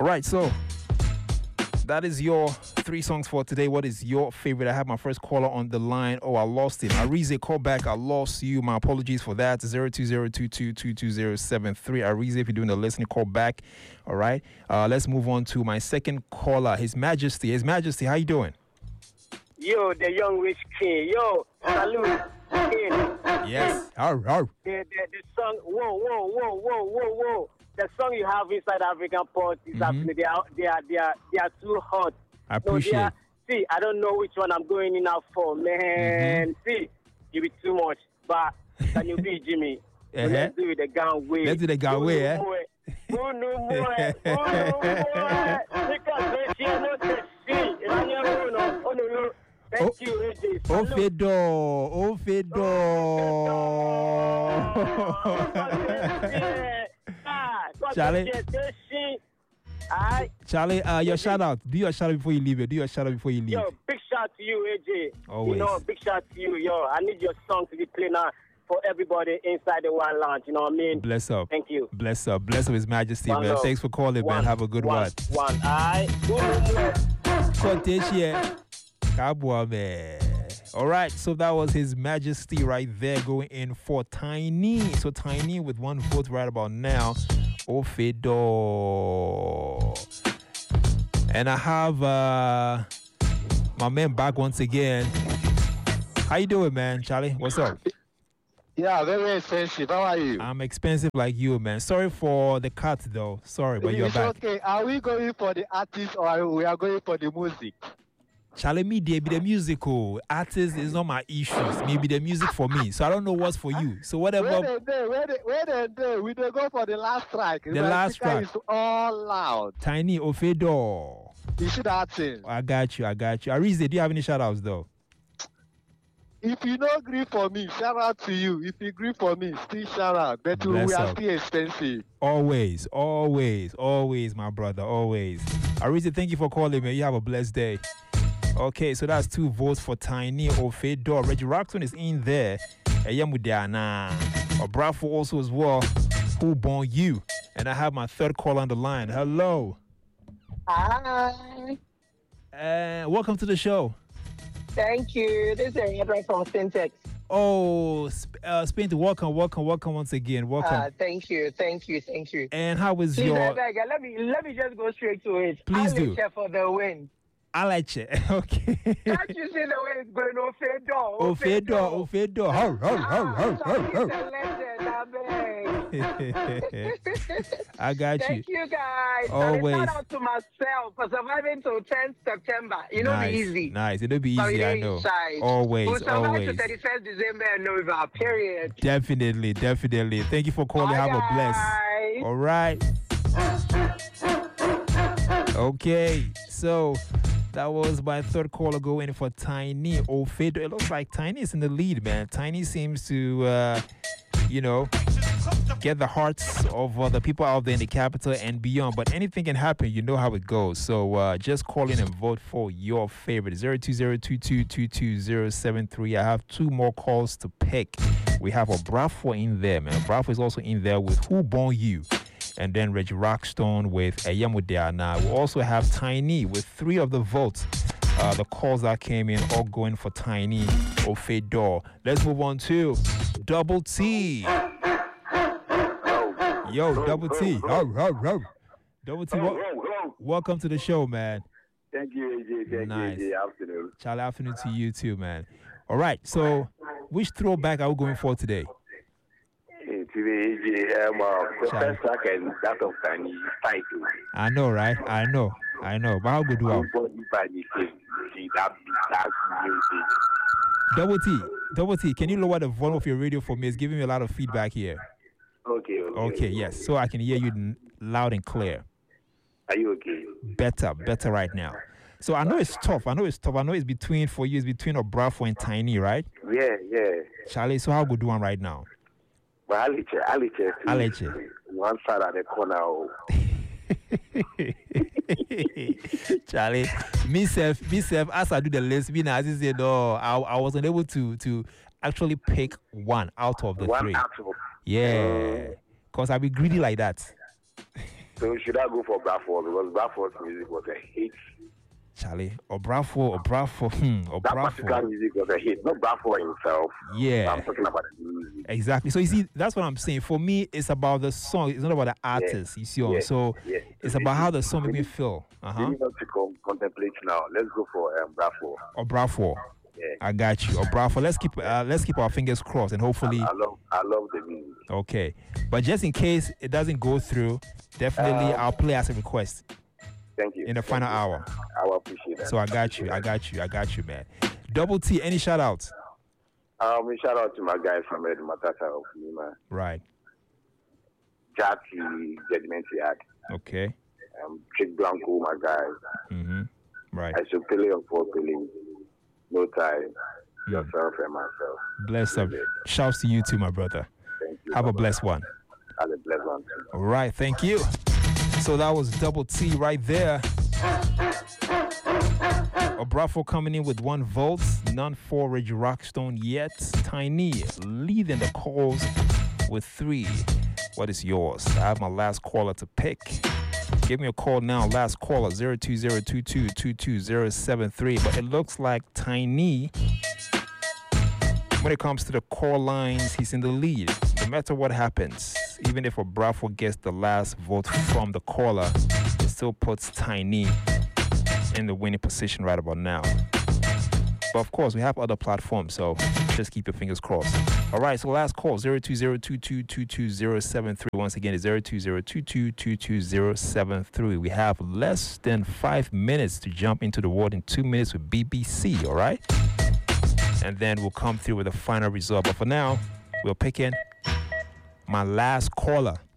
All right, so that is your 3 songs for today. What is your favorite? I have my first caller on the line. Oh, I lost him. Arize, call back. I lost you. My apologies for that. 02022222073. Arize, if you're doing the listening, call back. All right. Let's move on to my second caller, His Majesty. His Majesty, how you doing? Yo, the young rich king. Yo, salute, king. Yes. The The song, whoa. The song you have inside African Port is absolutely, they are too hot. I appreciate See, I don't know which one I'm going in now for, man. See, you be too much, but can you be Jimmy? So let's do it the gun way. Let's do the gun way, eh? Who no more? Because they not the sea. Thank you, AJ. Ofedo. Charlie, your shout out. Do your shout out before you leave. Yo, big shout to you, AJ. Always. You know, big shout to you, yo. I need your song to be playing now for everybody inside the One Lounge. You know what I mean? Bless up. Thank you. Bless up. Bless up, His Majesty, man. Love. Thanks for calling, man. Have a good one. Kabwa, man. All right, so that was His Majesty right there going in for Tiny. So Tiny with 1 vote right about now. Ofedo. And I have my man back once again. How you doing, man? Charlie, what's up? Yeah, very expensive. How are you? I'm expensive like you, man. Sorry for the cut, though. Sorry, but you're back. Okay. Are we going for the artist or we are going for the music? Charlie, me, they be the musical. Artist is not my issues. Maybe the music for me. So I don't know what's for you. So whatever. Where we don't go for the last track. The last track is all loud. Tiny Ofedo. You should have seen. I got you. Arize, do you have any shout outs, though? If you don't agree for me, shout out to you. If you agree for me, still shout out. But we are still expensive. Always, my brother, always. Arize, thank you for calling, man. You have a blessed day. Okay, so that's 2 votes for Tiny Ofedo. Reggie Roxton is in there. Eyamudiana. Bravo also as well. Who born you? And I have my third call on the line. Hello. Hi. Welcome to the show. Thank you. This is Edwin from Syntex. Oh, Spinty, welcome once again. Welcome. Thank you. And how was Please, your... let me just go straight to it. Please do. For the win. I like it. Okay. Can't you see the way it's going? Ofedo. I got you. Thank you, guys. Always. And shout out to myself for surviving till 10th September. You know, Nice. be easy. Nice. It'll be easy, I know. We'll Always. survive to 31st December and over. Period. Definitely. Thank you for calling. Bye, Have a bless. guys. All right. Okay. So that was my third caller going for Tiny Ofedo. It looks like Tiny is in the lead, man. Tiny seems to, get the hearts of the people out there in the capital and beyond. But anything can happen. You know how it goes. So just call in and vote for your favorite. 02022222073. I have 2 more calls to pick. We have a Bravo in there, man. Bravo is also in there with Who Born You? And then Reggie Rockstone with Eyamudiana. We also have Tiny with 3 of the votes. The calls that came in all going for Tiny Ofedo. Let's move on to Double T. Yo, Double T. Double T, welcome to the show, man. Thank you, AJ. Thank Nice. you, AJ. Afternoon. Charlie, afternoon to you too, man. All right, so which throwback are we going for today? Today, AJ, the first track and that of Tiny title. I know, right? I know. But how good do I? Double T, can you lower the volume of your radio for me? It's giving me a lot of feedback here. Okay, yes. So I can hear you loud and clear. Are you okay? Better right now. So I know it's tough. I know it's between, for you, it's between Bravo and Tiny, right? Yeah. Charlie, so how good do one right now? But I'll let you. One side of the corner. Charlie, myself, as I do the list, as I said, no, I wasn't able to actually pick one out of the 3. Yeah, because I be greedy like that. So should I go for Bradford? Because Bradford's music was a hit. Charlie, Obrafo. That particular music was a hit, not Bradford himself. Yeah. I'm talking about the music. Exactly. So you see, that's what I'm saying. For me, it's about the song. It's not about the artist. You see, so it's about how the song made me feel. We need not to contemplate now. Let's go for Bradford. Obrafo. Yeah. I got you. Obrafo. Let's keep our fingers crossed and hopefully. I love the music. Okay, but just in case it doesn't go through, definitely I'll play as a request. Thank you. In the final hour. I will appreciate that. So I got you, man. Double T, any shout outs? Shout out to my guys from Ed Matata of Lima. Right. Jati, Judgment Yard. Okay. Chick Blanco, my guys. Mm-hmm. Right. I should Pele of Fort Pele. No time. Yourself and myself. Bless up. Shouts to you too, my brother. Thank you. Have a blessed one. Have a blessed one too. All right, thank you. So that was Double T right there. Obrafo coming in with 1 vote. None for Reggie Rockstone yet. Tiny leading the calls with 3. What is yours? I have my last caller to pick. Give me a call now. Last caller 02022222073. But it looks like Tiny, when it comes to the call lines, he's in the lead. No matter what happens, even if Obrafo gets the last vote from the caller, it still puts Tiny in the winning position right about now. But of course, we have other platforms, so just keep your fingers crossed. All right, so last call 02022222073. Once again, it's 02022222073. We have less than 5 minutes to jump into the world in 2 minutes with BBC. All right. And then we'll come through with a final result. But for now, we're picking my last caller